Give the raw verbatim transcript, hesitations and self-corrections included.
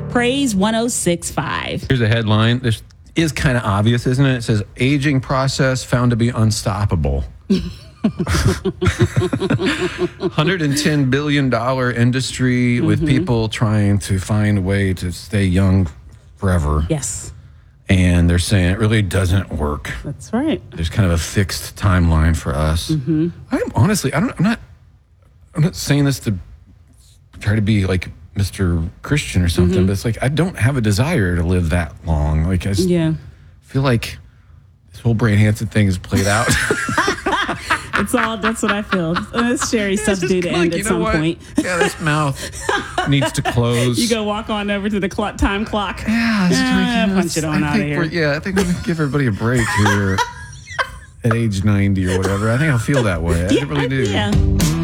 Praise one oh six point five. Here's a headline. This is kind of obvious, isn't it? It says, aging process found to be unstoppable. one hundred ten billion dollars industry mm-hmm. with people trying to find a way to stay young forever. Yes. And they're saying it really doesn't work. That's right. There's kind of a fixed timeline for us. Mm-hmm. I'm honestly, I don't, I'm not, I'm not saying this to try to be like Mister Christian or something, mm-hmm. but it's like, I don't have a desire to live that long. Like, I just yeah. feel like this whole Brian Hansen thing is played out. It's all, that's what I feel. This Sherry yeah, stuff's due to end like, at some what? point. Yeah, this mouth needs to close. You go walk on over to the cl- time clock. Yeah, it's eh, like, you know, punch it on out of here. Yeah, I think we're going to give everybody a break here at age ninety or whatever. I think I'll feel that way. I yeah, really do. Yeah.